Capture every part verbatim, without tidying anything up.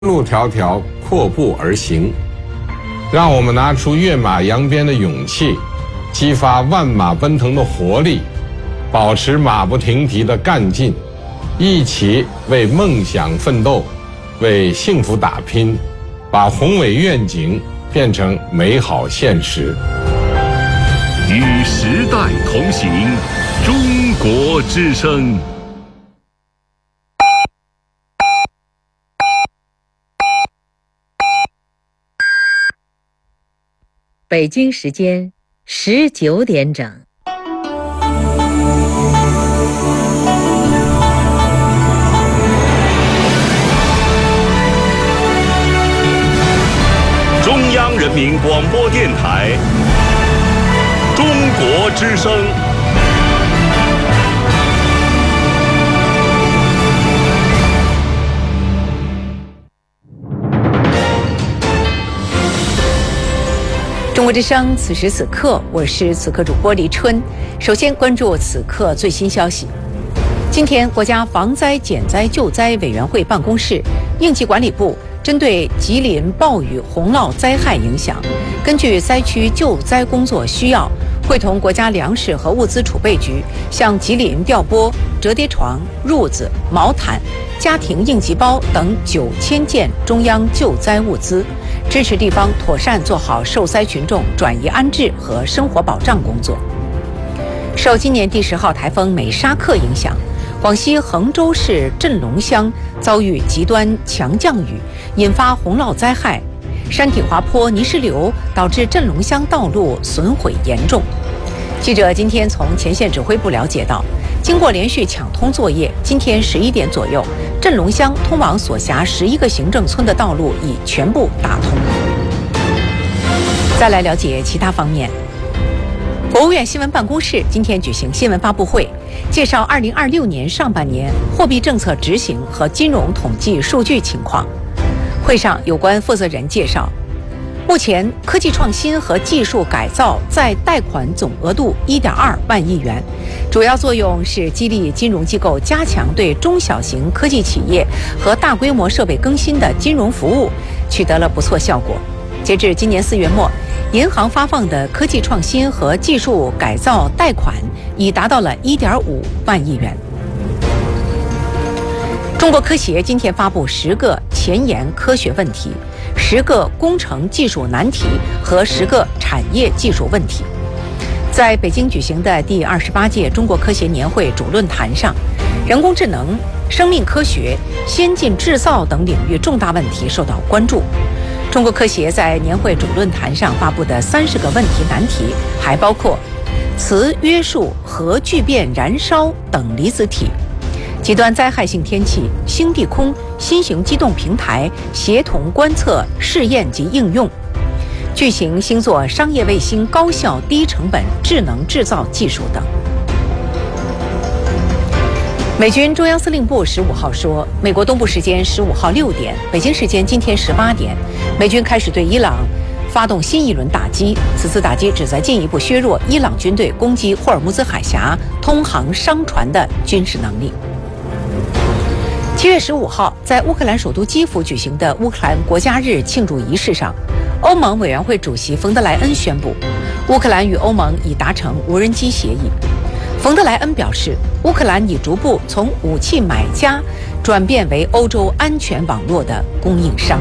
路迢迢，阔步而行。让我们拿出跃马扬鞭的勇气，激发万马奔腾的活力，保持马不停蹄的干劲，一起为梦想奋斗，为幸福打拼，把宏伟愿景变成美好现实。 与时代同行，中国之声。 北京时间十九点整。 中央人民广播电台，中国之声。 中国之声，此时此刻，我是此刻主播李春。首先关注此刻最新消息。今天，国家防灾减灾救灾委员会办公室、应急管理部针对吉林暴雨洪涝灾害影响，根据灾区救灾工作需要，会同国家粮食和物资储备局向吉林调拨折叠床、褥子、毛毯、家庭应急包等九千件中央救灾物资，支持地方妥善做好受灾群众转移安置和生活保障工作。受今年第十号台风美沙克影响，广西衡州市镇龙乡遭遇极端强降雨，引发洪涝灾害，山体滑坡、泥石流导致镇龙乡道路损毁严重。记者今天从前线指挥部了解到，经过连续抢通作业，今天十一点左右，镇龙乡通往所辖十一个行政村的道路已全部打通。再来了解其他方面。国务院新闻办公室今天举行新闻发布会，介绍二零二六年上半年货币政策执行和金融统计数据情况。会上有关负责人介绍，目前科技创新和技术改造在贷款总额度 一点二万亿元，主要作用是激励金融机构加强对中小型科技企业和大规模设备更新的金融服务，取得了不错效果。截至今年四月末，银行发放的科技创新和技术改造贷款已达到了 一点五万亿元。中国科协今天发布十个前沿科学问题、十个工程技术难题和十个产业技术问题。在北京举行的第二十八届中国科协年会主论坛上，人工智能、生命科学、先进制造等领域重大问题受到关注。中国科协在年会主论坛上发布的三十个问题难题，还包括磁约束、核聚变燃烧等离子体、极端灾害性天气、星地空、新型机动平台、协同观测、试验及应用、巨型星座商业卫星高效低成本智能制造技术等。美军中央司令部十五号说，美国东部时间十五号六点，北京时间今天十八点，美军开始对伊朗发动新一轮打击。此次打击旨在进一步削弱伊朗军队攻击霍尔木兹海峡通航商船的军事能力。七月十五号，在乌克兰首都基辅举行的乌克兰国家日庆祝仪式上，欧盟委员会主席冯德莱恩宣布，乌克兰与欧盟已达成无人机协议。冯德莱恩表示，乌克兰已逐步从武器买家转变为欧洲安全网络的供应商。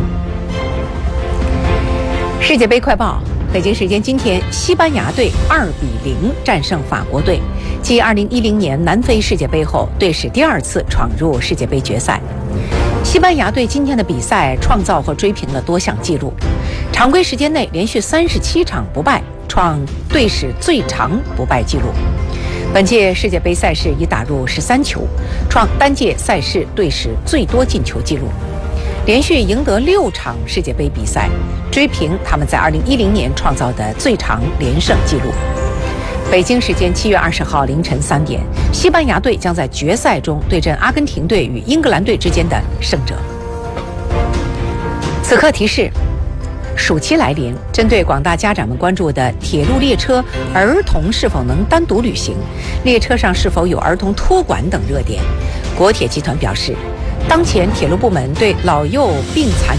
世界杯快报：北京时间今天，西班牙队二比零战胜法国队，继二零一零年南非世界杯后，队史第二次闯入世界杯决赛。西班牙队今天的比赛创造和追平了多项纪录，常规时间内连续三十七场不败，创队史最长不败纪录。本届世界杯赛事已打入十三球，创单届赛事队史最多进球纪录，连续赢得六场世界杯比赛，追平他们在二零一零年创造的最长连胜纪录。北京时间七月二十号凌晨三点，西班牙队将在决赛中对阵阿根廷队与英格兰队之间的胜者。此刻提示：暑期来临，针对广大家长们关注的铁路列车儿童是否能单独旅行，列车上是否有儿童托管等热点，国铁集团表示， 当前铁路部门对老幼病残